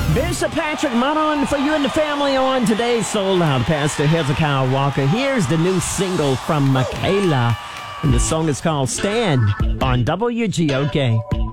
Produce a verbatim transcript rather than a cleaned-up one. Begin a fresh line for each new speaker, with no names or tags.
Bishop Patrick Monahan for you and the family on today's Soul Out. Pastor Hezekiah Walker. Here's the new single from Michaela. And the song is called Stand on W G O K.